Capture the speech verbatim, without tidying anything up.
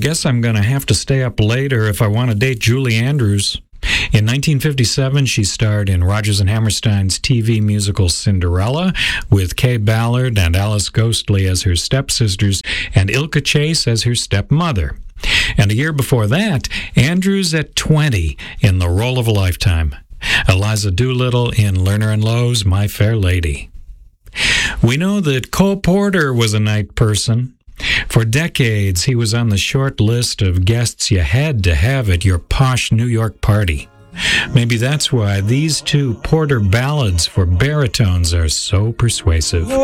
guess I'm going to have to stay up later if I want to date Julie Andrews. In nineteen fifty-seven, she starred in Rodgers and Hammerstein's T V musical Cinderella with Kay Ballard and Alice Ghostley as her stepsisters and Ilka Chase as her stepmother. And a year before that, Andrews at twenty in The Role of a Lifetime. Eliza Doolittle in Lerner and Loewe's My Fair Lady. We know that Cole Porter was a night person. For decades, he was on the short list of guests you had to have at your posh New York party. Maybe that's why these two Porter ballads for baritones are so persuasive.